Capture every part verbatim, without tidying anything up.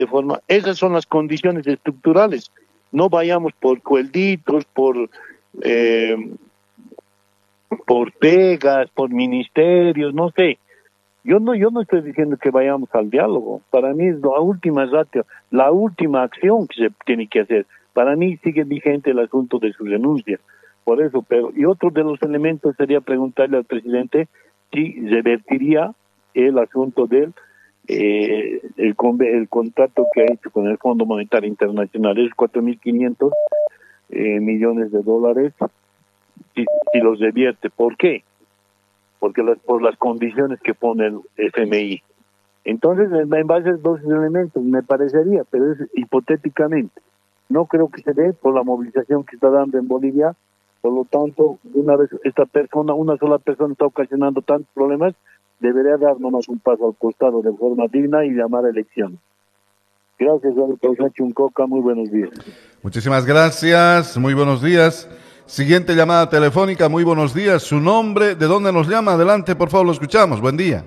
de forma, esas son las condiciones estructurales. No vayamos por cuelditos, por eh, por pegas, por ministerios, no sé. Yo no, yo no estoy diciendo que vayamos al diálogo. Para mí es la última ratio, la última acción que se tiene que hacer. Para mí sigue vigente el asunto de su renuncia. Por eso, pero, y otro de los elementos sería preguntarle al presidente si revertiría el asunto del eh, el, el contrato que ha hecho con el Fondo Monetario Internacional, es cuatro mil quinientos eh, millones de dólares, si, si los revierte. ¿Por qué? Porque las, por las condiciones que pone el F M I. Entonces, en base a dos elementos, me parecería, pero es hipotéticamente. No creo que se dé por la movilización que está dando en Bolivia. Por lo tanto, una vez esta persona, una sola persona está ocasionando tantos problemas, debería dar nomás un paso al costado de forma digna y llamar a elecciones. Gracias, doctor Chuncoca, muy buenos días. Muchísimas gracias, muy buenos días. Siguiente llamada telefónica, muy buenos días. Su nombre, ¿de dónde nos llama? Adelante, por favor, lo escuchamos. Buen día.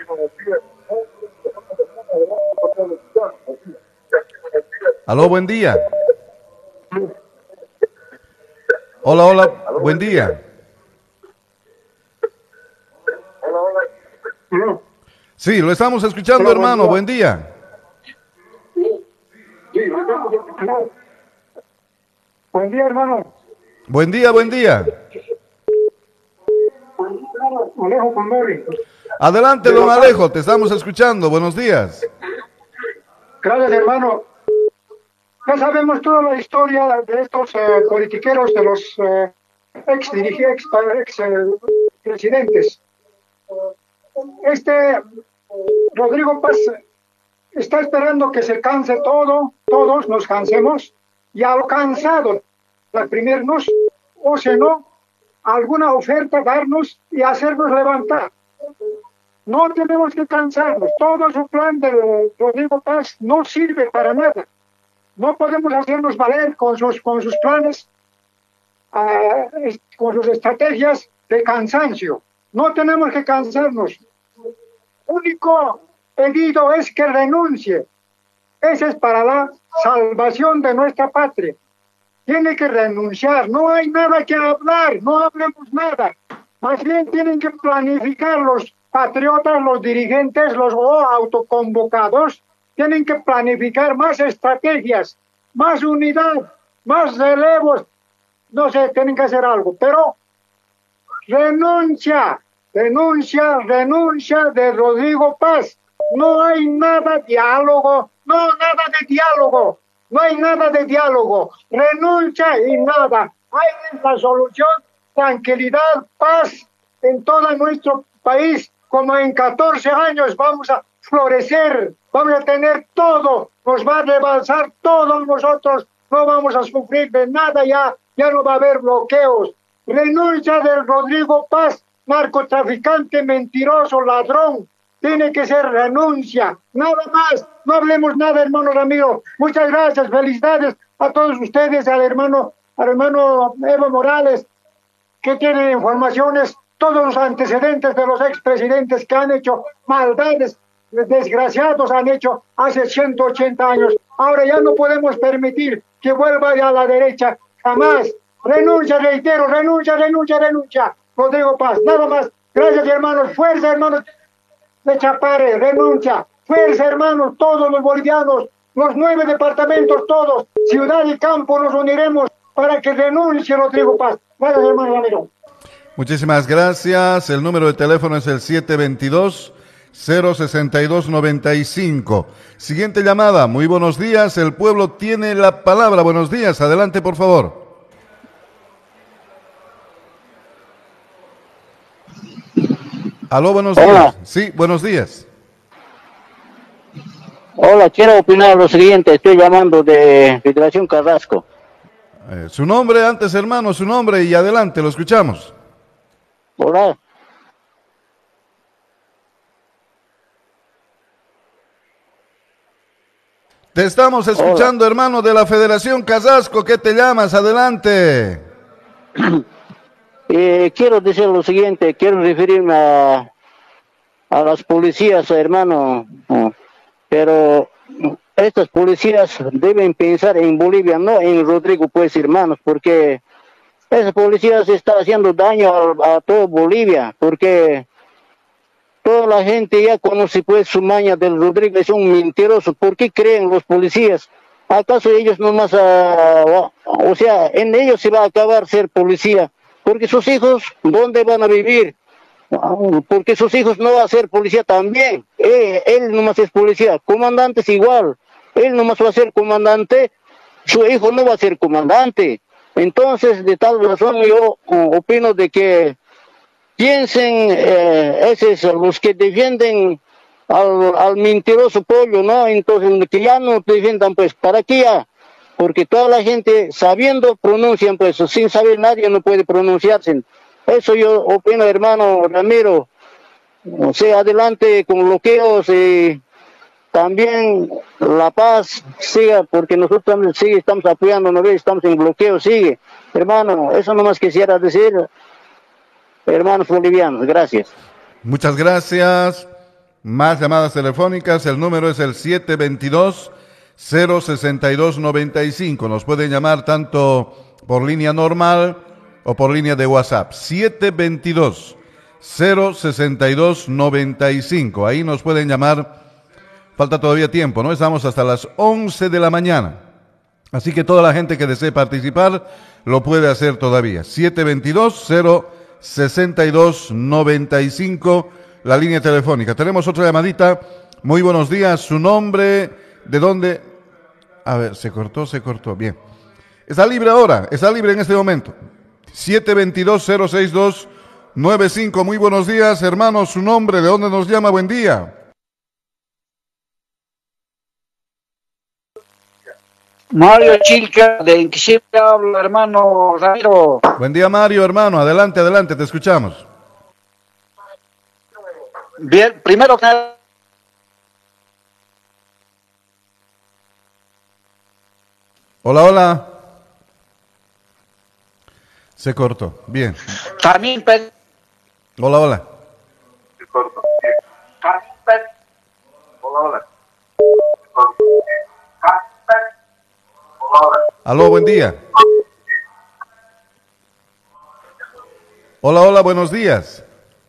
Aló, buen día. Hola, hola, buen día. Sí, lo estamos escuchando, hermano, buen día. Buen día, hermano. Buen día, buen día. Alejo Condori. Adelante, don Alejo, te estamos escuchando. Buenos días. Gracias, hermano. Ya sabemos toda la historia de estos eh, politiqueros, de los eh, ex dirigentes, ex, ex eh, presidentes. Este Rodrigo Paz está esperando que se canse todo, todos nos cansemos, y a lo cansado, reprimirnos, o si no, alguna oferta darnos y hacernos levantar. No tenemos que cansarnos. Todo su plan de Rodrigo Paz no sirve para nada. No podemos hacernos valer con sus, con sus planes, uh, con sus estrategias de cansancio. No tenemos que cansarnos. Único pedido es que renuncie. Ese es para la salvación de nuestra patria. Tiene que renunciar. No hay nada que hablar. No hablemos nada. Más bien tienen que planificar los patriotas, los dirigentes, los autoconvocados. Tienen que planificar más estrategias, más unidad, más relevos. No sé, tienen que hacer algo. Pero renuncia, renuncia, renuncia de Rodrigo Paz. No hay nada de diálogo, no, nada de diálogo, no hay nada de diálogo. Renuncia y nada. Hay la solución, tranquilidad, paz en todo nuestro país. Como en catorce años vamos a florecer, vamos a tener todo, nos va a rebalsar todos nosotros, no vamos a sufrir de nada ya, ya no va a haber bloqueos. Renuncia del Rodrigo Paz, narcotraficante, mentiroso, ladrón, tiene que ser renuncia, nada más, no hablemos nada, hermano Ramiro. Muchas gracias, felicidades a todos ustedes, al hermano, al hermano Evo Morales, que tiene informaciones, todos los antecedentes de los expresidentes que han hecho maldades, desgraciados han hecho hace ciento ochenta años. Ahora ya no podemos permitir que vuelva a la derecha, jamás. Renuncia, reitero, renuncia, renuncia, renuncia. Rodrigo Paz, nada más. Gracias, hermanos. Fuerza, hermanos de Chapare, renuncia. Fuerza, hermanos, todos los bolivianos, los nueve departamentos, todos, ciudad y campo, nos uniremos para que renuncie Rodrigo Paz. Gracias, hermano Ramiro. Muchísimas gracias. El número de teléfono es el siete veintidós, cero sesenta y dos, noventa y cinco. Siguiente llamada. Muy buenos días. El pueblo tiene la palabra. Buenos días. Adelante, por favor. Aló, buenos Hola. días. Sí, buenos días. Hola, quiero opinar lo siguiente. Estoy llamando de Federación Carrasco. Eh, su nombre antes, hermano, su nombre y adelante, lo escuchamos. Hola. Te estamos escuchando, Hola. Hermano de la Federación Carrasco. ¿Qué te llamas? Adelante. Eh, quiero decir lo siguiente. Quiero referirme a, a las policías, hermano. Pero estas policías deben pensar en Bolivia, no en Rodrigo, pues, hermanos, porque esas policías están haciendo daño a, a toda Bolivia, porque toda la gente ya conoce, pues, su maña del Rodrigo, es un mentiroso. ¿Por qué creen los policías? ¿Acaso ellos nomás, uh, o sea, en ellos se va a acabar ser policía? Porque sus hijos, ¿dónde van a vivir? Porque sus hijos no van a ser policía también. Eh, él nomás es policía, comandante es igual. Él nomás va a ser comandante, su hijo no va a ser comandante. Entonces, de tal razón, yo uh, opino de que piensen, eh, esos, los que defienden al, al mentiroso pollo, ¿no? Entonces, que ya no defiendan, pues, ¿para qué ya? Porque toda la gente, sabiendo, pronuncian, pues, sin saber nadie no puede pronunciarse. Eso yo opino, hermano Ramiro. O sea, adelante con bloqueos y también la paz siga, porque nosotros también sigue, estamos apoyando, ¿no ves? Estamos en bloqueo, sigue. Hermano, eso nomás quisiera decir, hermanos bolivianos, gracias. Muchas gracias. Más llamadas telefónicas, el número es el siete veintidós, cero sesenta y dos noventa y cinco. Nos pueden llamar tanto por línea normal o por línea de WhatsApp. siete veintidós, cero sesenta y dos noventa y cinco. Ahí nos pueden llamar. Falta todavía tiempo, ¿no? Estamos hasta las once de la mañana. Así que toda la gente que desee participar lo puede hacer todavía. siete veintidós, cero sesenta y dos noventa y cinco, la línea telefónica. Tenemos otra llamadita. Muy buenos días. Su nombre, ¿de dónde? A ver, se cortó, se cortó. Bien. Está libre ahora, está libre en este momento. siete veintidós, cero sesenta y dos noventa y cinco. Muy buenos días, hermano. Su nombre, ¿de dónde nos llama? Buen día. Mario Chilca, de Inquisible habla, hermano Ramiro. Buen día, Mario, hermano. Adelante, adelante, te escuchamos. Bien, primero que nada, Hola, hola. Se cortó. Bien. también pe- Hola, hola. Se cortó. También pe- Hola, hola. Aló, buen día. Hola, hola, buenos días.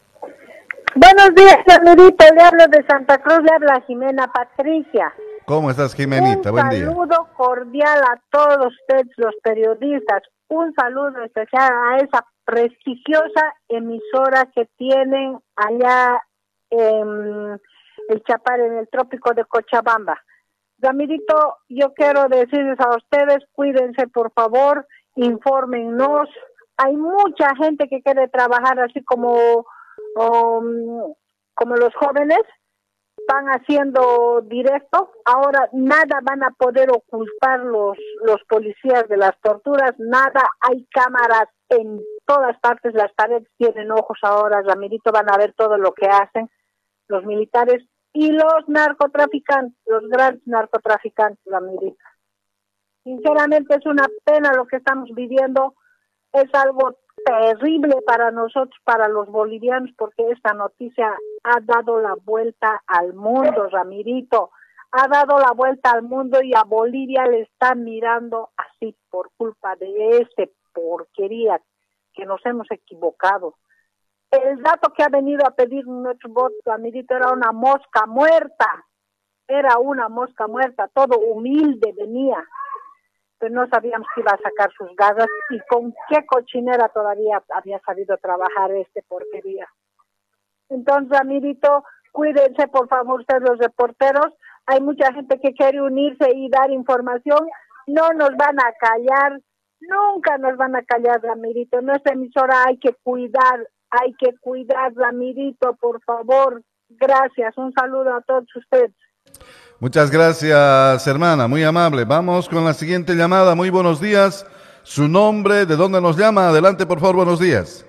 Buenos días, Ramirito. Le hablo de Santa Cruz, le habla Jimena Patricia. ¿Cómo estás, Jimenita? Buen Un día. saludo cordial a todos ustedes, los periodistas. Un saludo especial a esa prestigiosa emisora que tienen allá en el Chapar, en el trópico de Cochabamba. Ramirito, yo quiero decirles a ustedes, cuídense por favor, infórmennos. Hay mucha gente que quiere trabajar así como, um, como los jóvenes van haciendo directo. Ahora nada van a poder ocultar los, los policías de las torturas, nada, hay cámaras en todas partes, las paredes tienen ojos ahora, Ramirito, van a ver todo lo que hacen los militares y los narcotraficantes, los grandes narcotraficantes, Ramirito. Sinceramente es una pena lo que estamos viviendo, es algo terrible para nosotros, para los bolivianos, porque esta noticia ha dado la vuelta al mundo, Ramirito, ha dado la vuelta al mundo y a Bolivia le están mirando así por culpa de este porquería que nos hemos equivocado. El dato que ha venido a pedir nuestro voto, Ramirito, era una mosca muerta, era una mosca muerta, todo humilde venía, pero no sabíamos que iba a sacar sus garras y con qué cochinera todavía había sabido trabajar este porquería. Entonces, Ramirito, cuídense por favor ustedes los reporteros, hay mucha gente que quiere unirse y dar información, no nos van a callar, nunca nos van a callar, Ramirito, nuestra emisora hay que cuidar, hay que cuidar, Ramirito, por favor, gracias, un saludo a todos ustedes. Muchas gracias, hermana, muy amable. Vamos con la siguiente llamada. Muy buenos días. Su nombre, ¿de dónde nos llama? Adelante, por favor, buenos días.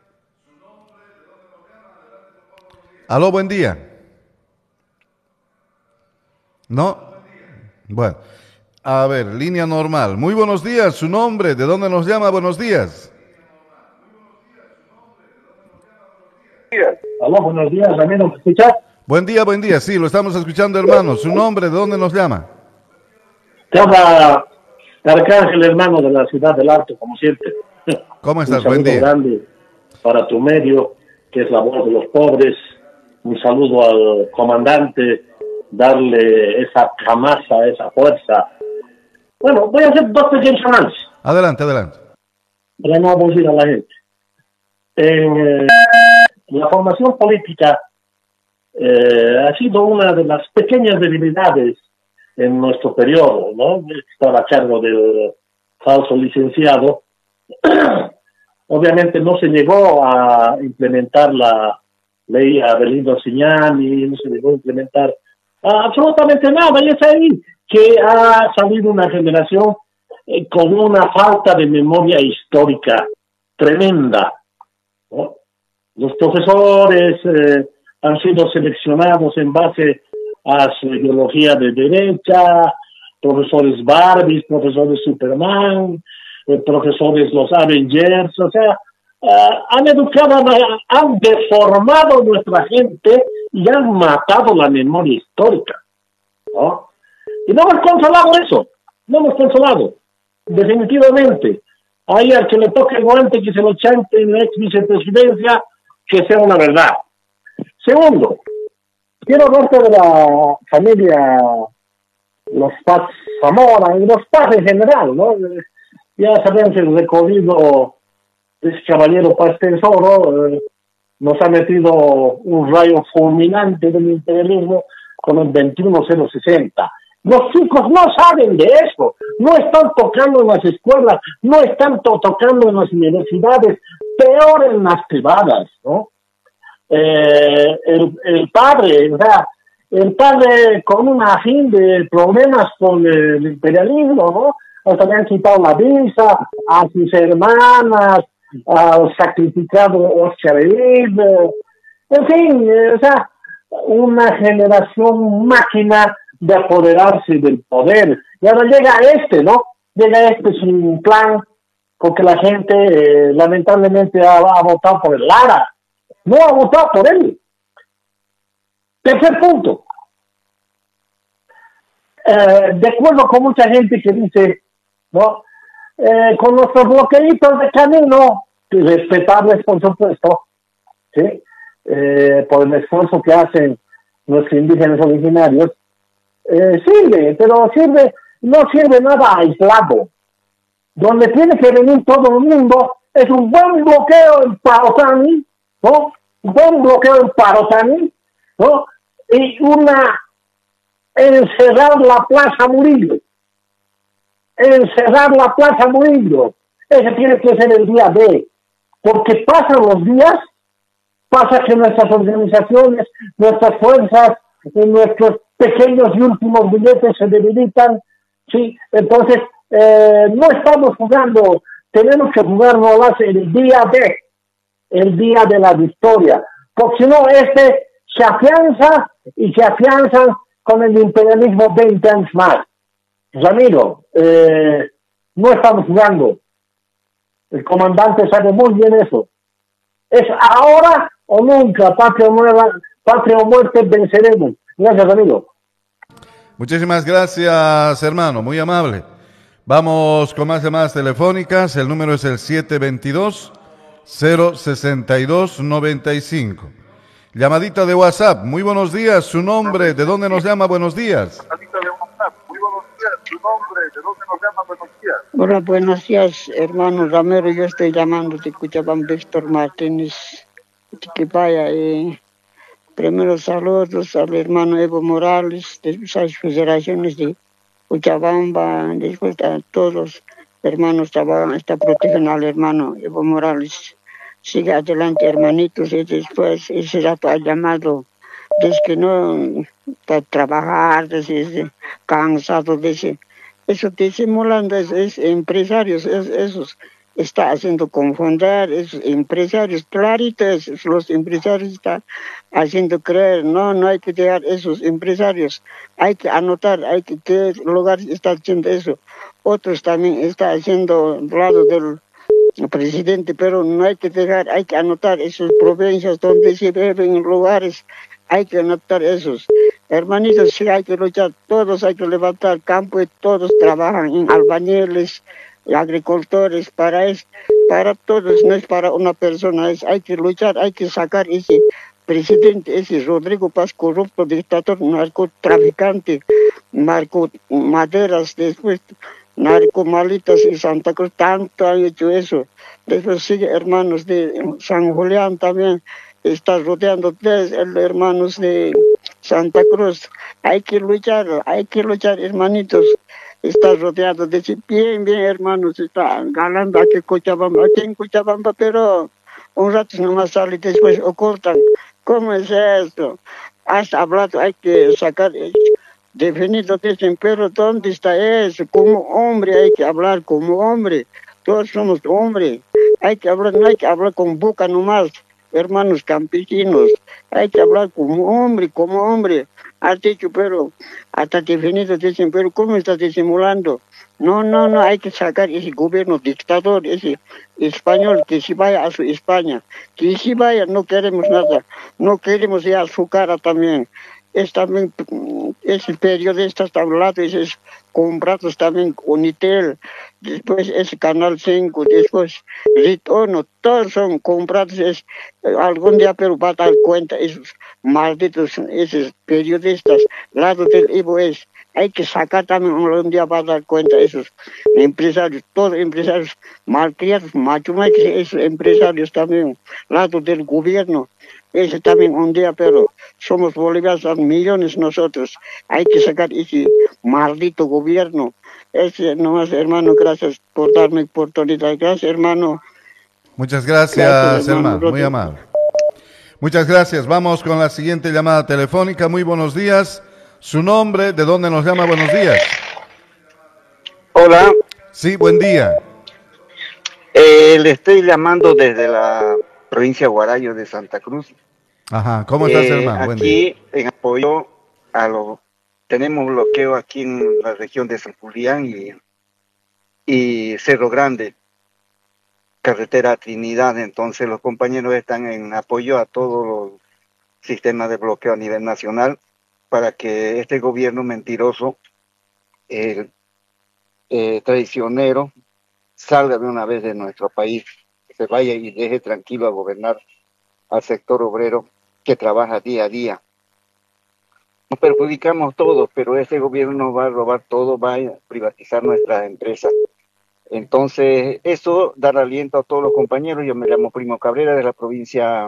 Aló, buen día. ¿No? Bueno, a ver, línea normal. Muy buenos días, su nombre, ¿de dónde nos llama? Buenos días. Aló, buenos días, Ramiro, ¿me escuchas? Buen día, buen día, sí, lo estamos escuchando, hermano. Su nombre, ¿de dónde nos llama? Te habla Arcángel, hermano de la ciudad del Alto, como siempre. ¿Cómo estás? Un saludo Buen día. grande para tu medio, que es la voz de los pobres. Un saludo al comandante, darle esa camasa, esa fuerza. Bueno, voy a hacer dos pequeños análisis. Adelante, adelante. Para no aburrir a la gente. En eh, la formación política eh, ha sido una de las pequeñas debilidades en nuestro periodo, ¿no? Estaba a cargo del falso licenciado. Obviamente no se llegó a implementar la ley Abelino Signani, no se llegó a implementar ah, absolutamente nada, y es ahí que ha salido una generación eh, con una falta de memoria histórica tremenda, ¿no? Los profesores eh, han sido seleccionados en base a su ideología de derecha, profesores Barbies, profesores Superman, eh, profesores los Avengers, o sea, uh, han educado, han deformado nuestra gente y han matado la memoria histórica, ¿no? Y no hemos consolado eso, no hemos consolado, definitivamente. Ahí al que le toque el guante, que se lo chante en la ex vicepresidencia, que sea una verdad. Segundo, quiero hablarte de la familia, los Paz Zamora y los Paz en general, ¿no? Ya sabemos el recorrido de ese caballero Paz Tesoro, eh, nos ha metido un rayo fulminante del imperialismo con el veintiuno cero sesenta. Los chicos no saben de eso, no están tocando en las escuelas, no están to- tocando en las universidades, peor en las privadas, ¿no? Eh, el, el padre, o sea, el padre con un afín de problemas con el imperialismo, ¿no? Hasta le han quitado la visa a sus hermanas, al sacrificado Oscar Elías, en fin, eh, o sea, una generación máquina de apoderarse del poder. Y ahora llega este, ¿no? Llega este sin plan, porque la gente eh, lamentablemente ha, ha votado por el Lara, no ha votado por él. Tercer punto. Eh, de acuerdo con mucha gente que dice, ¿no? Eh, con nuestros bloqueitos de camino, respetables por supuesto, ¿sí? Eh, por el esfuerzo que hacen los indígenas originarios, eh, sirve, pero sirve, no sirve nada aislado. Donde tiene que venir todo el mundo es un buen bloqueo en Parotani, ¿no? Un buen bloqueo en Parotani, ¿no? Y una, encerrar la Plaza Murillo. Encerrar la Plaza Murillo. Ese tiene que ser el día D. Porque pasan los días, pasa que nuestras organizaciones, nuestras fuerzas, nuestros pequeños y últimos billetes se debilitan, ¿sí? Entonces, eh, no estamos jugando, tenemos que jugárnoslas el día de, el día de la victoria, porque si no, este se afianza y se afianzan con el imperialismo veinte años más. Ramiro, eh, no estamos jugando, el comandante sabe muy bien eso, es ahora o nunca, patria nueva, patria o muerte, venceremos. Gracias, amigo. Muchísimas gracias, hermano, muy amable. Vamos con más llamadas telefónicas. El número es el siete veintidós, cero sesenta y dos, noventa y cinco. Llamadita de WhatsApp. Muy buenos días. Su nombre, ¿de dónde nos llama? Buenos días. Llamadita de WhatsApp. Muy buenos días. Su nombre, ¿de dónde nos llama? Buenos días. Hola, buenos días, hermano Ramiro. Yo estoy llamando de Cuchabamba, Víctor Martínez. Que vaya, eh, primero saludos al hermano Evo Morales de las federaciones de Cuchabamba, después a todos los hermanos que está protegen al hermano Evo Morales. Sigue adelante, hermanitos, y después ese rato ha llamado, desde que no para trabajar, desde cansado, desde eso disimulando, es, es empresarios, es, esos está haciendo confundir, esos empresarios, clarito, esos, los empresarios están haciendo creer, no, no hay que dejar esos empresarios, hay que anotar, hay que qué lugar está haciendo eso. Otros también está haciendo al lado del presidente, pero no hay que dejar, hay que anotar esas provincias donde se beben lugares, hay que anotar esos. Hermanitos, sí hay que luchar, todos hay que levantar campo y todos trabajan en albañiles, agricultores, para es, para todos, no es para una persona, es, hay que luchar, hay que sacar ese presidente, ese Rodrigo Paz, corrupto, dictador, narcotraficante, narco maderas, después narcomalitas en Santa Cruz, tanto han hecho eso. Después sigue hermanos de San Julián también, está rodeando tres hermanos de Santa Cruz. Hay que luchar, hay que luchar, hermanitos. Está rodeado de bien, bien, hermanos, está ganando aquí en Cochabamba, aquí en Cochabamba, pero un rato nomás sale y después ocultan. ¿Cómo es esto? Has hablado, hay que sacar definido, dicen, pero ¿dónde está eso? Como hombre hay que hablar como hombre. Todos somos hombres. Hay que hablar, no hay que hablar con boca nomás, hermanos campesinos. Hay que hablar como hombre, como hombre. Has dicho, pero hasta definido dicen, pero ¿cómo estás disimulando? No, no, no, hay que sacar ese gobierno dictador, ese español, que se vaya a su España. Que se vaya, no queremos nada. No queremos ir a su cara también. Es también, ese periodista está hablando, esos comprados también Unitel, después ese Canal cinco, después Retorno, todos son comprados, es, algún día pero va a dar cuenta esos malditos, esos periodistas, lado del Ivo es, hay que sacar también, algún día va a dar cuenta esos empresarios, todos empresarios malcriados, macho macho, esos empresarios también, lado del gobierno. Ese también un día, pero somos bolivianos, son millones nosotros. Hay que sacar ese maldito gobierno. Ese nomás, hermano, gracias por darme oportunidad. Gracias, hermano. Muchas gracias, Gracias, hermano. hermano. Muy amable. Muchas gracias. Vamos con la siguiente llamada telefónica. Muy buenos días. Su nombre, ¿de dónde nos llama? Buenos días. Hola. Sí, buen día. Eh, le estoy llamando desde la provincia de Huarayo de Santa Cruz. Ajá, ¿cómo estás, Eh, hermano? Buen aquí, día. en apoyo a lo... Tenemos bloqueo aquí en la región de San Julián y, y Cerro Grande, carretera Trinidad. Entonces los compañeros están en apoyo a todos los sistemas de bloqueo a nivel nacional para que este gobierno mentiroso, el eh, traicionero, salga de una vez de nuestro país, se vaya y deje tranquilo a gobernar al sector obrero que trabaja día a día. Nos perjudicamos todos, pero ese gobierno nos va a robar todo, va a privatizar nuestras empresas. Entonces, eso dar aliento a todos los compañeros. Yo me llamo Primo Cabrera de la provincia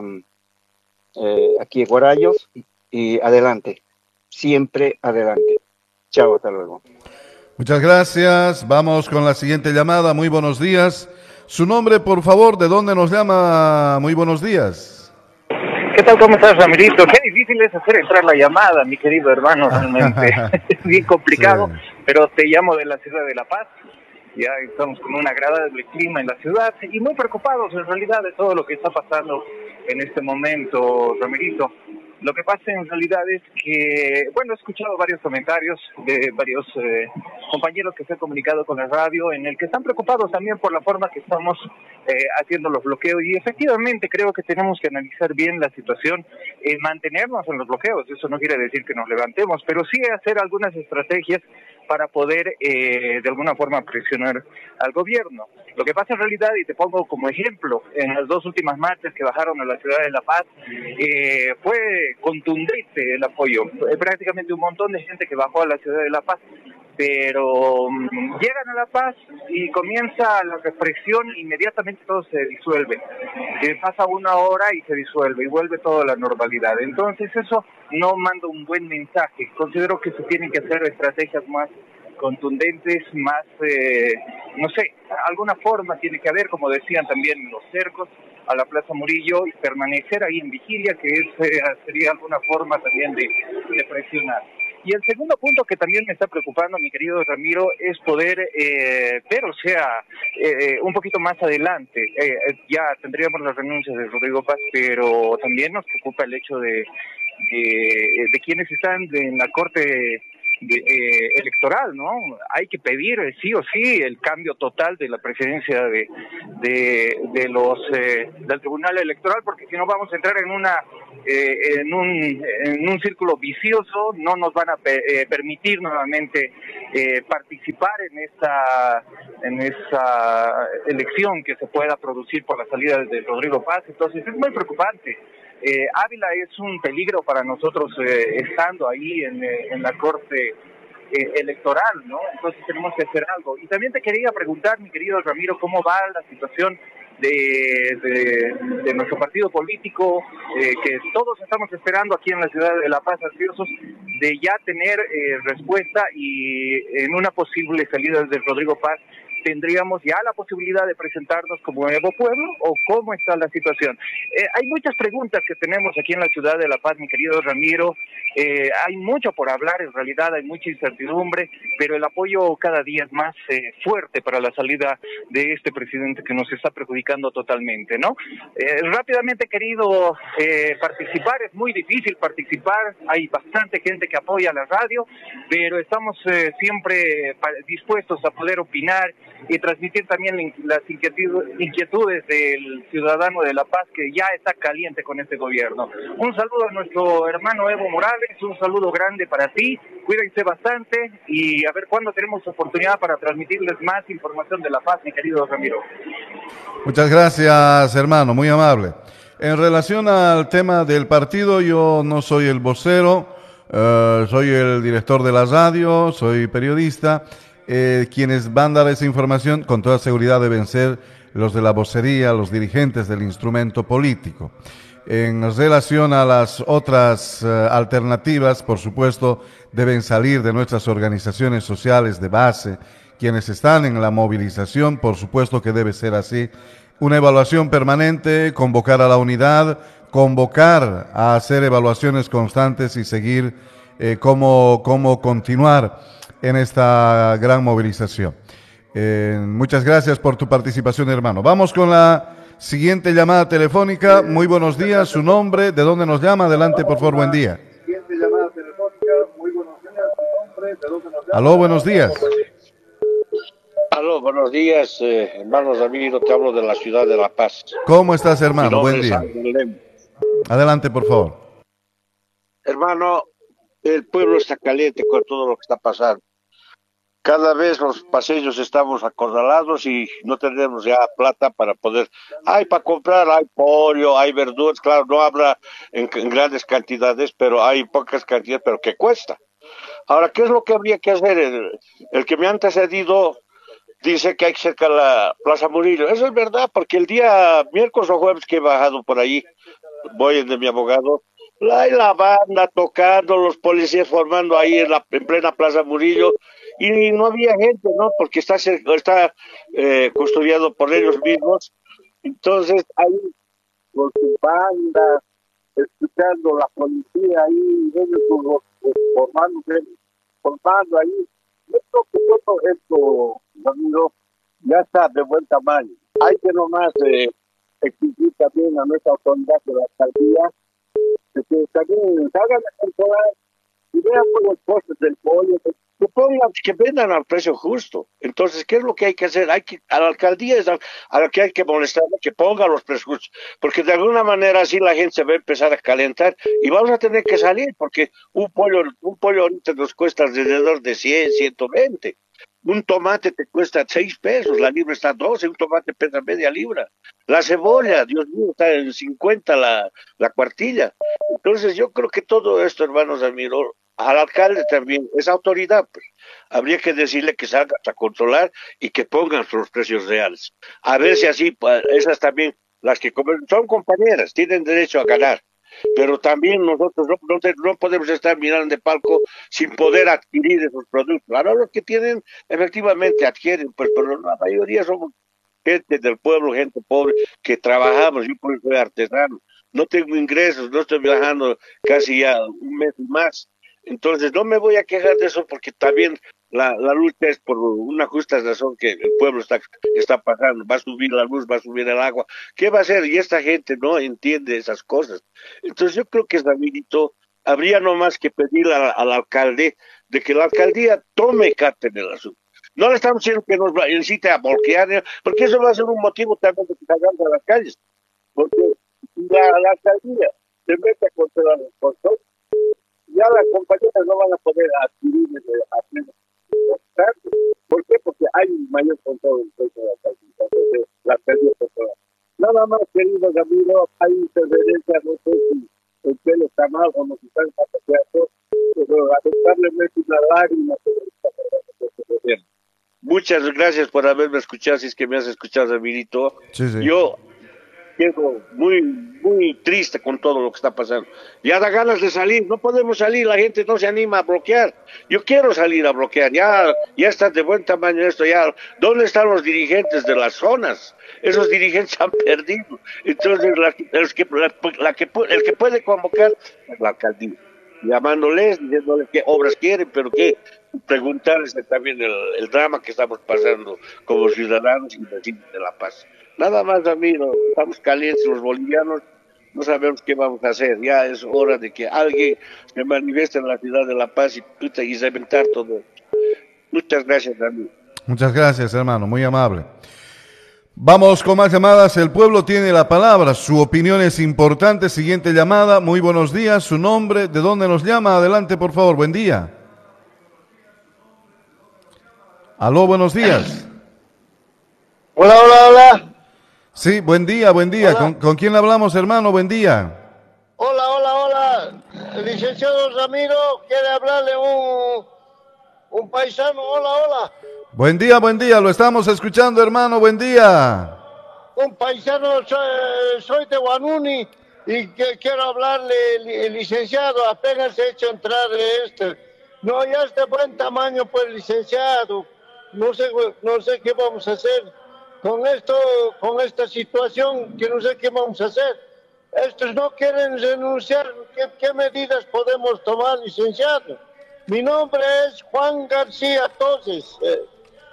eh, aquí de Guarayos, y adelante, siempre adelante. Chao, hasta luego. Muchas gracias. Vamos con la siguiente llamada. Muy buenos días. Su nombre, por favor, ¿de dónde nos llama? Muy buenos días. ¿Qué tal? ¿Cómo estás, Ramirito? Qué difícil es hacer entrar la llamada, mi querido hermano, realmente. Es bien complicado, sí. Pero te llamo de la ciudad de La Paz. Ya estamos con un agradable clima en la ciudad y muy preocupados en realidad de todo lo que está pasando en este momento, Ramirito. Lo que pasa en realidad es que, bueno, he escuchado varios comentarios de varios eh, compañeros que se han comunicado con la radio en el que están preocupados también por la forma que estamos eh, haciendo los bloqueos, y efectivamente creo que tenemos que analizar bien la situación, eh, mantenernos en los bloqueos. Eso no quiere decir que nos levantemos, pero sí hacer algunas estrategias para poder eh, de alguna forma presionar al gobierno. Lo que pasa en realidad, y te pongo como ejemplo, en las dos últimas marchas que bajaron a la ciudad de La Paz, eh, fue contundente el apoyo. Eh, prácticamente un montón de gente que bajó a la ciudad de La Paz, pero um, llegan a La Paz y comienza la represión, inmediatamente todo se disuelve. Eh, pasa una hora y se disuelve y vuelve toda la normalidad. Entonces eso no manda un buen mensaje. Considero que se tienen que hacer estrategias más contundentes, más, eh, no sé, alguna forma tiene que haber, como decían también, los cercos a la Plaza Murillo y permanecer ahí en vigilia, que es, eh, sería alguna forma también de, de presionar. Y el segundo punto que también me está preocupando, mi querido Ramiro, es poder eh, ver, o sea, eh, un poquito más adelante. Eh, ya tendríamos las renuncias de Rodrigo Paz, pero también nos preocupa el hecho de, de, de quienes están en la Corte de, eh, electoral, ¿no? Hay que pedir eh, sí o sí el cambio total de la presidencia de de, de los eh, del Tribunal Electoral, porque si no vamos a entrar en una eh, en un en un círculo vicioso, no nos van a pe eh, permitir nuevamente eh, participar en esta en esa elección que se pueda producir por la salida de Rodrigo Paz. Entonces es muy preocupante. Eh, Ávila es un peligro para nosotros eh, estando ahí en, eh, en la corte eh, electoral, ¿no? Entonces tenemos que hacer algo. Y también te quería preguntar, mi querido Ramiro, ¿cómo va la situación de, de, de nuestro partido político, eh, que todos estamos esperando aquí en la ciudad de La Paz, ansiosos de ya tener eh, respuesta, y en una posible salida de Rodrigo Paz tendríamos ya la posibilidad de presentarnos como nuevo pueblo, o cómo está la situación? Eh, hay muchas preguntas que tenemos aquí en la ciudad de La Paz, mi querido Ramiro. Eh, hay mucho por hablar, en realidad hay mucha incertidumbre, pero el apoyo cada día es más eh, fuerte para la salida de este presidente que nos está perjudicando totalmente, ¿no? Eh, rápidamente, querido, eh, participar, es muy difícil participar, hay bastante gente que apoya la radio, pero estamos eh, siempre dispuestos a poder opinar y transmitir también las inquietudes del ciudadano de La Paz, que ya está caliente con este gobierno. Un saludo a nuestro hermano Evo Morales, un saludo grande para ti, cuídense bastante, y a ver cuándo tenemos oportunidad para transmitirles más información de La Paz, mi querido Ramiro. Muchas gracias, hermano, muy amable. En relación al tema del partido, yo no soy el vocero, uh, soy el director de la radio, soy periodista. Eh, quienes van a dar esa información con toda seguridad deben ser los de la vocería, los dirigentes del instrumento político. En relación a las otras uh, alternativas, por supuesto, deben salir de nuestras organizaciones sociales de base, quienes están en la movilización, por supuesto que debe ser así. Una evaluación permanente, convocar a la unidad, convocar a hacer evaluaciones constantes y seguir eh, cómo, cómo continuar en esta gran movilización. Eh, muchas gracias por tu participación, hermano. Vamos con la siguiente llamada telefónica. Muy buenos días, su nombre, de dónde nos llama. Adelante, por favor, buen día. Siguiente llamada telefónica. Muy buenos días, su nombre, de dónde nos llama. Aló, buenos días. Aló, buenos días, eh, hermano Ramiro, te hablo de la ciudad de La Paz. ¿Cómo estás, hermano? Buen día. Adelante, por favor. Hermano, el pueblo está caliente con todo lo que está pasando. Cada vez los paseños estamos acorralados y no tenemos ya plata para poder... Hay para comprar, hay pollo, hay verduras, claro, no habla en, en grandes cantidades, pero hay pocas cantidades, pero que cuesta. Ahora, ¿qué es lo que habría que hacer? El, el que me ha antecedido dice que hay que cercar la Plaza Murillo. Eso es verdad, porque el día miércoles o jueves que he bajado por ahí, voy de mi abogado, hay la banda tocando, los policías formando ahí en, la, en plena Plaza Murillo, y no había gente, ¿no? Porque está, está eh, custodiado por ellos mismos. Entonces, ahí, con su banda, escuchando la policía ahí, ellos formando, formando ahí. Yo creo que todo esto, amigo, ya está de buen tamaño. Hay que nomás eh, exigir también a nuestra autoridad de la alcaldía que también salgan a controlar y vean por los costes del pollo, que pongan, que vendan al precio justo. Entonces, ¿qué es lo que hay que hacer? Hay que, a la alcaldía es a, a la que hay que molestar, que ponga los precios justos, porque de alguna manera así la gente se va a empezar a calentar y vamos a tener que salir, porque un pollo, un pollo ahorita nos cuesta alrededor de cien, ciento veinte. Un tomate te cuesta seis pesos, la libra está a doce, un tomate pesa media libra. La cebolla, Dios mío, está en cincuenta la, la cuartilla. Entonces yo creo que todo esto, hermanos Ramiro, al alcalde también, es autoridad, pues. Habría que decirle que salga a controlar y que pongan los precios reales. A ver si así, esas también, las que comen, son compañeras, tienen derecho a ganar. Pero también nosotros no, no, no podemos estar mirando de palco sin poder adquirir esos productos. Ahora los que tienen, efectivamente adquieren, pues, pero la mayoría somos gente del pueblo, gente pobre, que trabajamos. Yo por eso soy artesano, no tengo ingresos, no estoy viajando casi ya un mes y más. Entonces no me voy a quejar de eso, porque también la, la lucha es por una justa razón que el pueblo está, está pasando. Va a subir la luz, va a subir el agua. ¿Qué va a hacer? Y esta gente no entiende esas cosas. Entonces yo creo que, Davidito, habría nomás que pedirle al, al alcalde de que la alcaldía tome carta en el asunto. No le estamos diciendo que nos incite a bloquear, porque eso va a ser un motivo también de que salgamos a las calles. Porque si la, la alcaldía se mete contra los sponsors, ya las compañías no van a poder adquirir a pleno. ¿Por qué? Porque hay un mayor control en de la alcaldía. Entonces, la alcaldía controla. Nada más, queridos amigos, hay interferencia, no sé si el pelo está mal o nos están paseando, pero lamentablemente una lágrima. Muchas gracias por haberme escuchado, si es que me has escuchado, Emilito. Sí, sí. Yo quedo muy, muy triste con todo lo que está pasando. Ya da ganas de salir, no podemos salir, la gente no se anima a bloquear. Yo quiero salir a bloquear, ya, ya está de buen tamaño esto, ya. ¿Dónde están los dirigentes de las zonas? Esos dirigentes han perdido. Entonces, la, el, que, la, la que, el que puede convocar es la alcaldía, llamándoles, diciéndoles qué obras quieren, pero que preguntarles también el, el drama que estamos pasando como ciudadanos y vecinos de La Paz. Nada más, amigos, estamos calientes los bolivianos, no sabemos qué vamos a hacer. Ya es hora de que alguien se manifieste en la ciudad de La Paz y, y reventar todo. Muchas gracias, amigo. Muchas gracias, hermano, muy amable. Vamos con más llamadas. El pueblo tiene la palabra. Su opinión es importante. Siguiente llamada. Muy buenos días. Su nombre, ¿de dónde nos llama? Adelante, por favor. Buen día. Aló, buenos días. Hola, hola, hola. Sí, buen día, buen día. ¿Con, ¿Con quién hablamos, hermano? Buen día. Hola, hola, hola. El licenciado Ramiro quiere hablarle un, un paisano. Hola, hola. Buen día, buen día. Lo estamos escuchando, hermano. Buen día. Un paisano, soy, soy de Guanuni y que quiero hablarle, el licenciado. Apenas he hecho entrar este. No, ya es de buen tamaño, pues, licenciado. No sé, no sé qué vamos a hacer con esto, con esta situación, que no sé qué vamos a hacer. Estos no quieren renunciar. ¿Qué, qué medidas podemos tomar, licenciado? Mi nombre es Juan García Toses. Eh.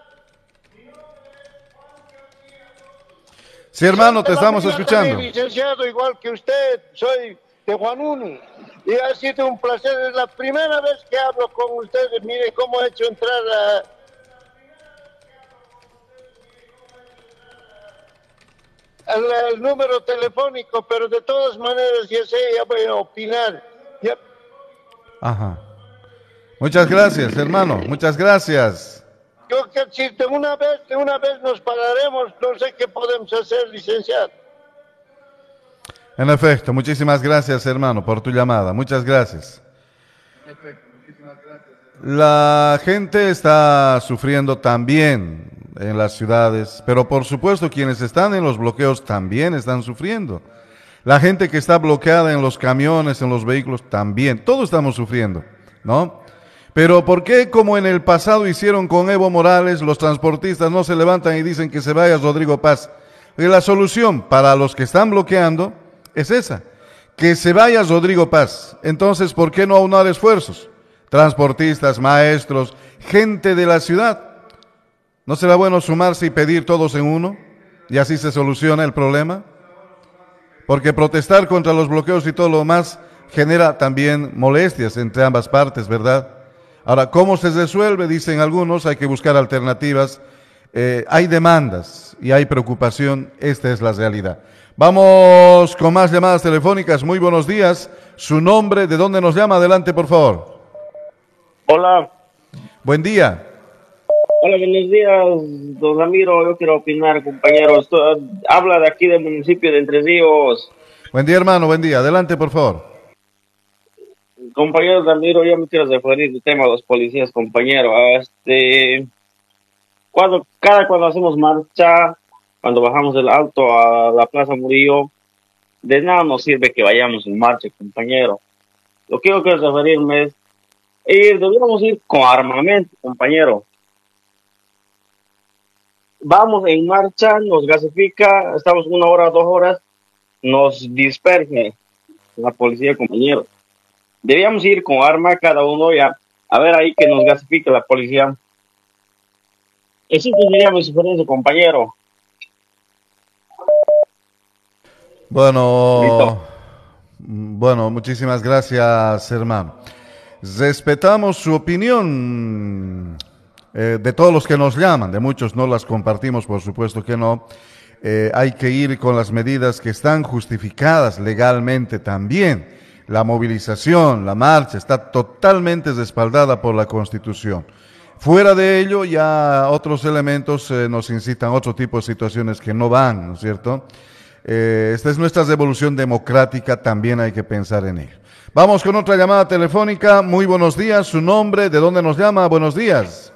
Sí, hermano, te estamos escuchando. También, licenciado, igual que usted, soy de Guanuni. Y ha sido un placer. Es la primera vez que hablo con ustedes. Mire cómo he hecho entrar a... El, el número telefónico, pero de todas maneras ya sé, ya voy a opinar. Ya... Ajá. Muchas gracias, hermano. Muchas gracias. Yo que si de una vez, de una vez nos pararemos, no sé qué podemos hacer, licenciado. En efecto, muchísimas gracias, hermano, por tu llamada. Muchas gracias. La gente está sufriendo también en las ciudades, pero por supuesto quienes están en los bloqueos también están sufriendo. La gente que está bloqueada en los camiones, en los vehículos, también. Todos estamos sufriendo, ¿no? Pero ¿por qué, como en el pasado hicieron con Evo Morales, los transportistas no se levantan y dicen que se vaya Rodrigo Paz? Y la solución para los que están bloqueando es esa, que se vaya Rodrigo Paz. Entonces, ¿por qué no aunar esfuerzos? Transportistas, maestros, gente de la ciudad. ¿No será bueno sumarse y pedir todos en uno? Y así se soluciona el problema. Porque protestar contra los bloqueos y todo lo demás genera también molestias entre ambas partes, ¿verdad? Ahora, ¿cómo se resuelve? Dicen algunos, hay que buscar alternativas. Eh, hay demandas y hay preocupación, esta es la realidad. Vamos con más llamadas telefónicas. Muy buenos días. Su nombre, ¿de dónde nos llama? Adelante, por favor. Hola. Buen día. Hola, buenos días, don Ramiro. Yo quiero opinar, compañero. Esto, habla de aquí del municipio de Entre Ríos. Buen día, hermano. Buen día. Adelante, por favor. Compañero Ramiro, yo me quiero referir al tema de los policías, compañero. Este, cuando, cada cuando hacemos marcha, cuando bajamos del alto a la Plaza Murillo, de nada nos sirve que vayamos en marcha, compañero. Lo que yo quiero referirme es, ir, deberíamos ir con armamento, compañero. Vamos en marcha, nos gasifica, estamos una hora, dos horas, nos dispersa la policía, compañero. Debíamos ir con arma cada uno ya, a ver ahí que nos gasifique la policía. Eso sería mi sugerencia, compañero. Bueno, Bueno, muchísimas gracias, hermano. Respetamos su opinión eh, de todos los que nos llaman, de muchos no las compartimos, por supuesto que no. Eh, hay que ir con las medidas que están justificadas legalmente también. La movilización, la marcha está totalmente respaldada por la Constitución. Fuera de ello, ya otros elementos eh, nos incitan a otro tipo de situaciones que no van, ¿no es cierto? Eh, esta es nuestra revolución democrática, también hay que pensar en ello. Vamos con otra llamada telefónica. Muy buenos días, su nombre, ¿de dónde nos llama? Buenos días.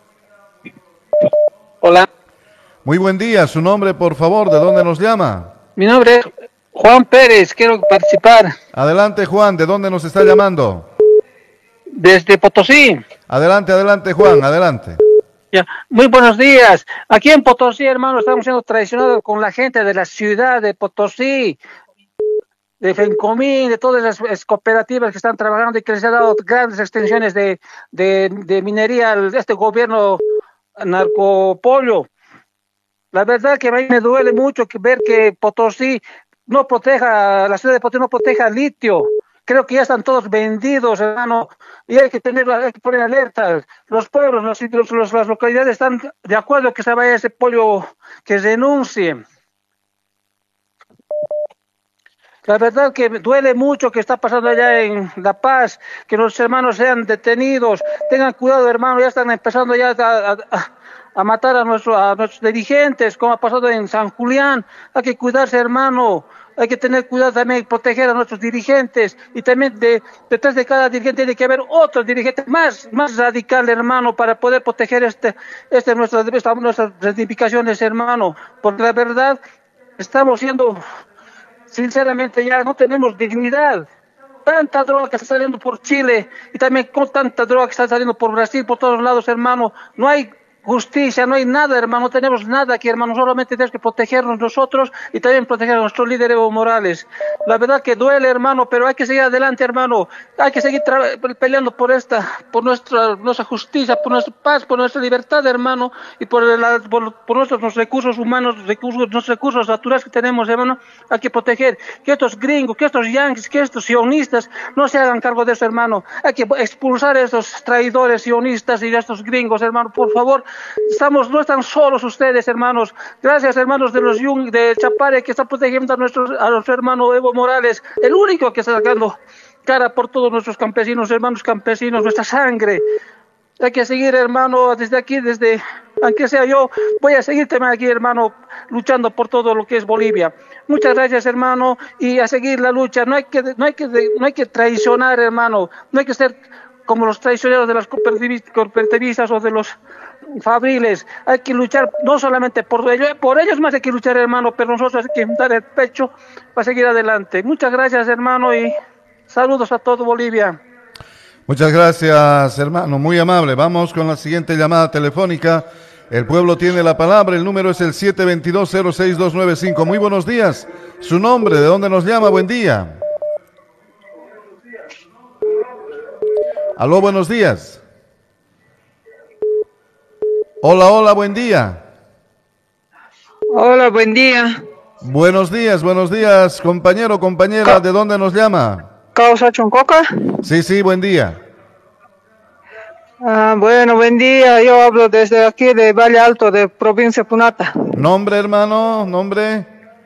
Hola. Muy buen día, su nombre, por favor, ¿de dónde nos llama? Mi nombre es Juan Pérez, quiero participar. Adelante, Juan, ¿de dónde nos está llamando? Desde Potosí. Adelante, adelante, Juan, adelante. Ya. Muy buenos días. Aquí en Potosí, hermano, estamos siendo traicionados con la gente de la ciudad de Potosí, de Fencomín, de todas las cooperativas que están trabajando y que les ha dado grandes extensiones de, de, de minería a este gobierno narcopollo. La verdad que a mí me duele mucho que ver que Potosí no proteja, la ciudad de Potosí no proteja el litio. Creo que ya están todos vendidos, hermano, y hay que tener, hay que poner alerta. Los pueblos, los, los, los, las localidades están de acuerdo que se vaya ese pollo, que renuncie. La verdad que me duele mucho que está pasando allá en La Paz, que los hermanos sean detenidos. Tengan cuidado, hermano, ya están empezando ya a, a, a matar a, nuestro, a nuestros dirigentes, como ha pasado en San Julián. Hay que cuidarse, hermano. Hay que tener cuidado también, proteger a nuestros dirigentes, y también de, detrás de cada dirigente tiene que haber otro dirigente más, más radical, hermano, para poder proteger este, este nuestras, esta, nuestras reivindicaciones, hermano, porque la verdad estamos siendo, sinceramente ya no tenemos dignidad. Tanta droga que está saliendo por Chile y también con tanta droga que está saliendo por Brasil, por todos lados, hermano, no hay justicia, no hay nada, hermano, no tenemos nada aquí, hermano, solamente tenemos que protegernos nosotros y también proteger a nuestro líder Evo Morales. La verdad que duele, hermano, pero hay que seguir adelante, hermano, hay que seguir peleando por esta, por nuestra, nuestra justicia, por nuestra paz, por nuestra libertad, hermano, y por, la, por, por nuestros los recursos humanos, recursos, nuestros recursos naturales que tenemos, hermano, hay que proteger, que estos gringos, que estos yanquis, que estos sionistas no se hagan cargo de eso, hermano, hay que expulsar a estos traidores sionistas y a estos gringos, hermano, por favor. Estamos, no están solos ustedes, hermanos. Gracias, hermanos de los Yung, de Chapare, que están protegiendo a nuestro, a nuestro hermano Evo Morales, el único que está sacando cara por todos nuestros campesinos, hermanos campesinos, nuestra sangre. Hay que seguir, hermano, desde aquí, desde, aunque sea yo, voy a seguir también aquí, hermano, luchando por todo lo que es Bolivia. Muchas gracias, hermano, y a seguir la lucha. No hay que, no hay que, no hay que traicionar, hermano. No hay que ser como los traicioneros de las cooperativistas o de los fabriles. Hay que luchar no solamente por ellos, por ellos más hay que luchar, hermano, pero nosotros hay que dar el pecho para seguir adelante. Muchas gracias, hermano, y saludos a todo Bolivia. Muchas gracias, hermano, muy amable. Vamos con la siguiente llamada telefónica. El pueblo tiene la palabra, el número es el siete dos dos, cero seis dos nueve cinco. Muy buenos días. Su nombre, ¿de dónde nos llama? Buen día. Aló, buenos días. Hola, hola, buen día. Hola, buen día. Buenos días, buenos días, compañero, compañera, ¿de dónde nos llama? ¿Causa Choncoca? Sí, sí, buen día. Ah, bueno, buen día, yo hablo desde aquí de Valle Alto, de provincia Punata. ¿Nombre, hermano? ¿Nombre?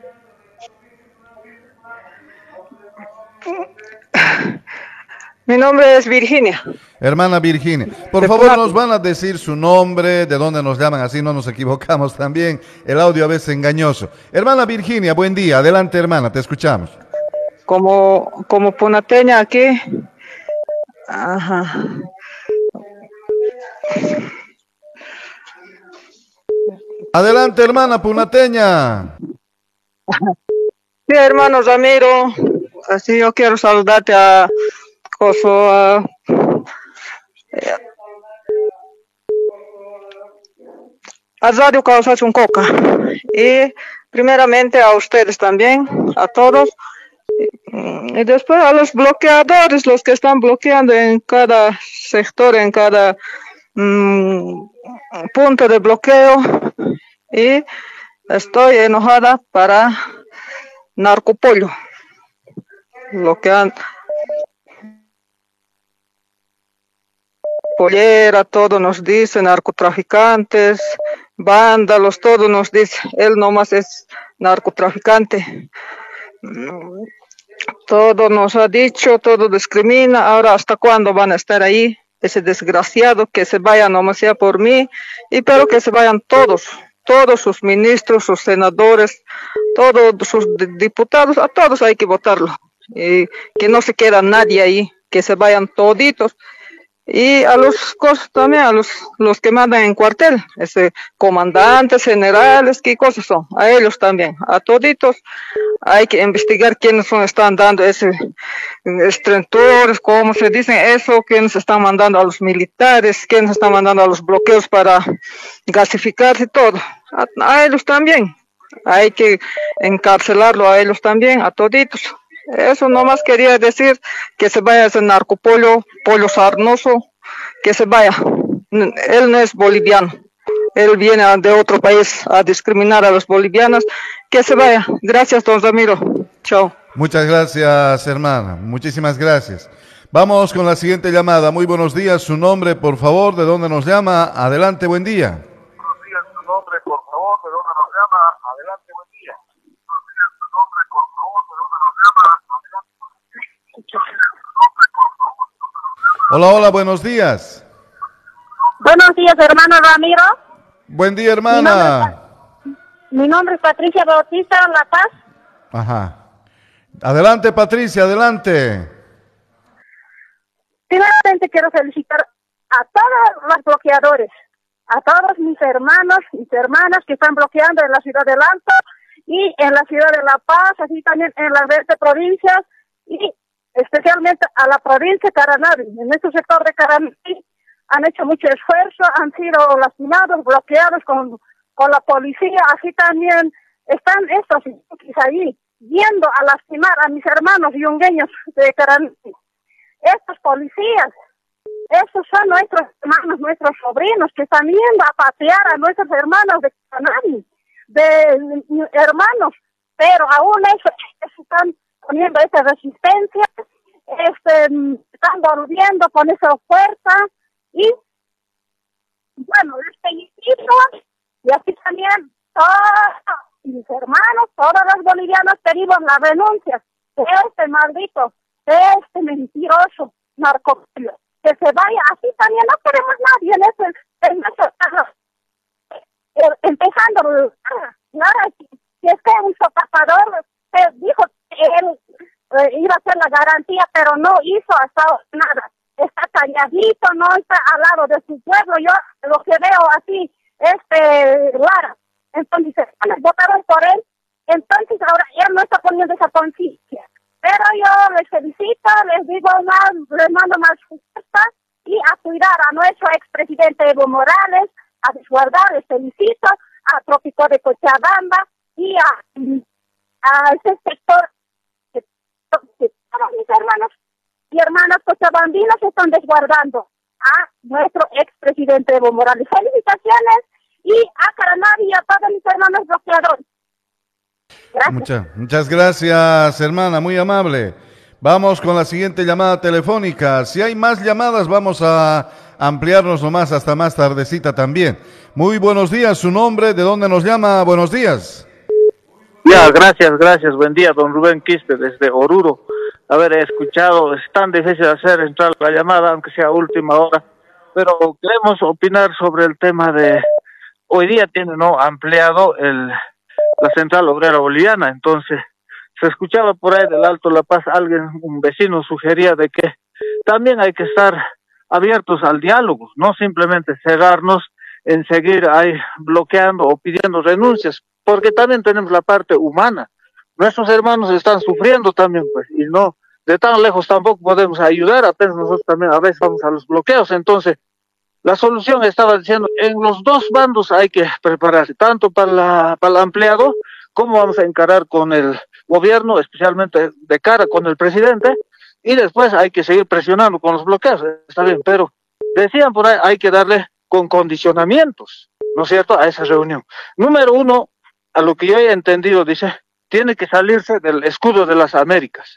Mi nombre es Virginia. Hermana Virginia, por favor nos van a decir su nombre, de dónde nos llaman, así no nos equivocamos también. El audio a veces es engañoso. Hermana Virginia, buen día. Adelante, hermana, te escuchamos. Como, como punateña aquí. Ajá. Adelante, hermana punateña. Sí, hermano Ramiro, así yo quiero saludarte a Coso, a, a Radio Causa Chuncoca, y primeramente a ustedes también, a todos, y después a los bloqueadores, los que están bloqueando en cada sector, en cada mmm, punto de bloqueo, y estoy enojada para Narcopollo. bloquean pollera, todo nos dice, narcotraficantes, vándalos, todo nos dice, él nomás es narcotraficante. Todo nos ha dicho, todo discrimina, ahora hasta cuándo van a estar ahí, ese desgraciado, que se vaya nomás sea por mí, y pero que se vayan todos, todos sus ministros, sus senadores, todos sus diputados, a todos hay que votarlo, y que no se queda nadie ahí, que se vayan toditos. Y a los cosas también, a los, los que mandan en cuartel, ese comandantes, generales, qué cosas son, a ellos también, a toditos, hay que investigar quiénes son, están dando ese estrentores, cómo se dice eso, quiénes están mandando a los militares, quiénes están mandando a los bloqueos para gasificarse y todo, a, a ellos también, hay que encarcelarlo a ellos también, a toditos. Eso nomás quería decir, que se vaya ese narcopollo, pollo sarnoso, que se vaya. Él no es boliviano, él viene de otro país a discriminar a los bolivianos, que se vaya. Gracias, don Ramiro. Chao. Muchas gracias, hermana, muchísimas gracias. Vamos con la siguiente llamada. Muy buenos días, su nombre, por favor, de dónde nos llama. Adelante, buen día. Buenos días, su nombre, por favor, de dónde nos llama. Adelante, buen día. Buenos días, su nombre, por favor, de dónde nos llama. Hola, hola, buenos días. Buenos días, hermano Ramiro. Buen día, hermana. Mi nombre es, mi nombre es Patricia Bautista, La Paz. Ajá. Adelante, Patricia, adelante. Primeramente quiero felicitar a todos los bloqueadores, a todos mis hermanos y mis hermanas que están bloqueando en la ciudad del Alto y en la ciudad de La Paz, así también en las veinte provincias y especialmente a la provincia de Caranavi. En este sector de Caranavi han hecho mucho esfuerzo, han sido lastimados, bloqueados con, con la policía, así también están estos ahí, yendo a lastimar a mis hermanos yungueños de Caranavi. Estos policías, estos son nuestros hermanos, nuestros sobrinos, que están yendo a patear a nuestros hermanos de Caranavi, de hermanos, pero aún eso, eso están poniendo esa resistencia, este, están volviendo con esa fuerza y bueno, les felicito y así también todos mis hermanos, todos los bolivianos pedimos la renuncia de este maldito, de este mentiroso narcopolio, que se vaya, así también no queremos nadie en ese, en ese, empezando, nada, si es que un sopapador dijo que él eh, iba a hacer la garantía, pero no hizo hasta ahora nada. Está calladito, no está al lado de su pueblo. Yo lo que veo así, este, Lara. Entonces, les votaron por él. Entonces, ahora él no está poniendo esa conciencia. Pero yo les felicito, les digo más, les mando más fuerza y a cuidar a nuestro expresidente Evo Morales, a desguardar, les felicito, a Trópico de Cochabamba y a, a ese sector que, que todos mis hermanos y hermanas cochabambinas están desguardando a nuestro expresidente Evo Morales. Felicitaciones y a Caranavi y a todos mis hermanos bloqueadores. Gracias. Muchas, muchas gracias, hermana, muy amable. Vamos con la siguiente llamada telefónica. Si hay más llamadas, vamos a ampliarnos nomás hasta más tardecita también. Muy buenos días, su nombre, ¿de dónde nos llama? Buenos días. Ya, gracias, gracias. Buen día, don Rubén Quispe, desde Oruro. A ver, he escuchado, es tan difícil hacer entrar la llamada, aunque sea última hora, pero queremos opinar sobre el tema de, hoy día tiene, ¿no?, ampliado el, la Central Obrera Boliviana, entonces, se escuchaba por ahí del Alto La Paz, alguien, un vecino sugería de que también hay que estar abiertos al diálogo, no simplemente cerrarnos en seguir ahí bloqueando o pidiendo renuncias, porque también tenemos la parte humana. Nuestros hermanos están sufriendo también, pues, y no, de tan lejos tampoco podemos ayudar, apenas nosotros también a veces vamos a los bloqueos. Entonces, la solución, estaba diciendo, en los dos bandos hay que prepararse, tanto para, la, para el ampliado, como vamos a encarar con el gobierno, especialmente de cara con el presidente, y después hay que seguir presionando con los bloqueos, está bien, pero decían por ahí, hay que darle con condicionamientos, ¿no es cierto?, a esa reunión. Número uno, a lo que yo he entendido, dice, tiene que salirse del escudo de las Américas,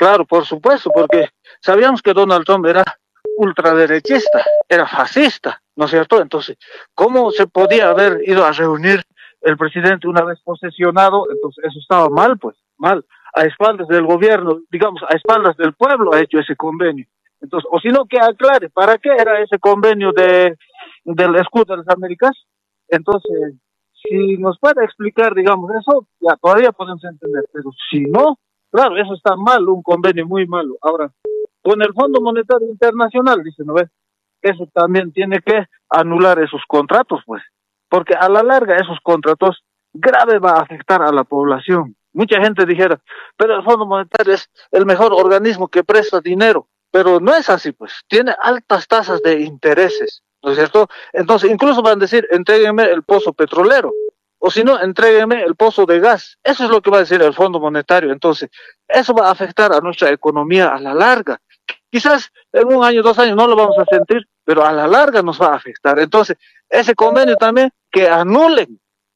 Claro, por supuesto, porque sabíamos que Donald Trump era ultraderechista, era fascista, ¿no es cierto? Entonces, ¿cómo se podía haber ido a reunir el presidente una vez posesionado? Entonces, eso estaba mal, pues, mal. A espaldas del gobierno, digamos, a espaldas del pueblo ha hecho ese convenio. Entonces, o si no, que aclare, ¿para qué era ese convenio de del escudo de las Américas? Entonces, si nos puede explicar, digamos, eso, ya todavía podemos entender, pero si no, claro, eso está mal, un convenio muy malo. Ahora, con el Fondo Monetario Internacional, dice, ¿no ves? Eso también tiene que anular esos contratos, pues, porque a la larga esos contratos grave va a afectar a la población. Mucha gente dijera, pero el Fondo Monetario es el mejor organismo que presta dinero, pero no es así, pues, tiene altas tasas de intereses, ¿no es cierto? Entonces, incluso van a decir, entréguenme el pozo petrolero, o si no, entréguenme el pozo de gas. Eso es lo que va a decir el Fondo Monetario. Entonces, eso va a afectar a nuestra economía a la larga. Quizás en un año, dos años no lo vamos a sentir, pero a la larga nos va a afectar. Entonces, ese convenio también, que anulen.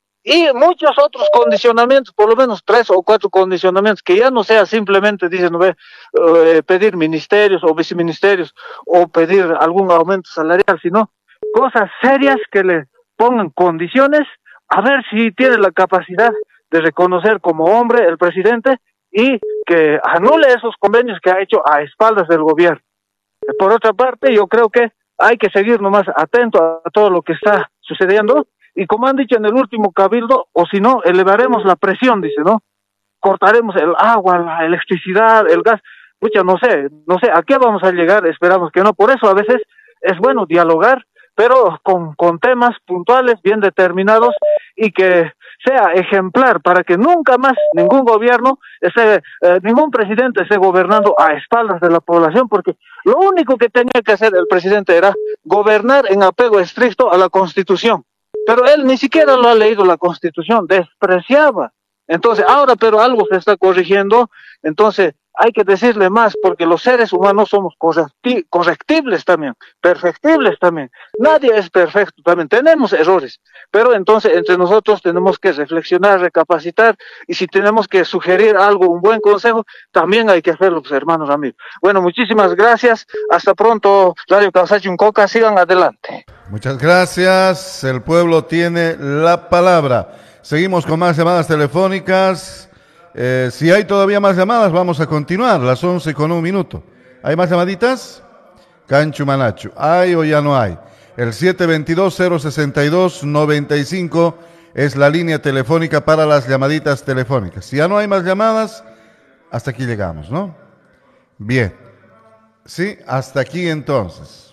Y muchos otros condicionamientos, por lo menos tres o cuatro condicionamientos, que ya no sea simplemente, dicen, no ve, eh, pedir ministerios o viceministerios o pedir algún aumento salarial, sino cosas serias que le pongan condiciones, a ver si tiene la capacidad de reconocer como hombre el presidente y que anule esos convenios que ha hecho a espaldas del gobierno. Por otra parte, yo creo que hay que seguir nomás atento a todo lo que está sucediendo. Y como han dicho en el último cabildo, o si no, elevaremos la presión, dice, ¿no? Cortaremos el agua, la electricidad, el gas. Pucha, no sé, no sé, ¿a qué vamos a llegar? Esperamos que no. Por eso a veces es bueno dialogar, pero con, con temas puntuales, bien determinados, y que sea ejemplar para que nunca más ningún gobierno, esté, eh, ningún presidente esté gobernando a espaldas de la población, porque lo único que tenía que hacer el presidente era gobernar en apego estricto a la Constitución. Pero él ni siquiera lo ha leído la Constitución, despreciaba. Entonces, ahora, pero algo se está corrigiendo, entonces hay que decirle más, porque los seres humanos somos correcti correctibles también, perfectibles también. Nadie es perfecto también, tenemos errores, pero entonces entre nosotros tenemos que reflexionar, recapacitar, y si tenemos que sugerir algo, un buen consejo, también hay que hacerlo, pues, hermanos amigos. Bueno, muchísimas gracias, hasta pronto, Radio Causachuncoca, sigan adelante. Muchas gracias, el pueblo tiene la palabra. Seguimos con más llamadas telefónicas. Eh, si hay todavía más llamadas, vamos a continuar, las once con un minuto. ¿Hay más llamaditas? Canchu Manachu, ¿hay o ya no hay? El siete dos dos, cero seis dos, nueve cinco es la línea telefónica para las llamaditas telefónicas. Si ya no hay más llamadas, hasta aquí llegamos, ¿no? Bien. Sí, hasta aquí entonces.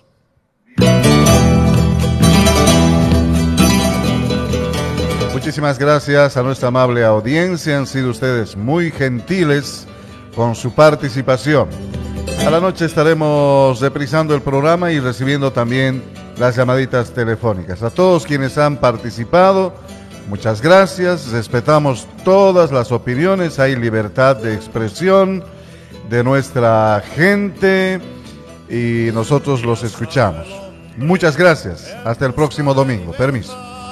Muchísimas gracias a nuestra amable audiencia, han sido ustedes muy gentiles con su participación. A la noche estaremos reprisando el programa y recibiendo también las llamaditas telefónicas. A todos quienes han participado, muchas gracias, respetamos todas las opiniones, hay libertad de expresión de nuestra gente y nosotros los escuchamos. Muchas gracias, hasta el próximo domingo, permiso.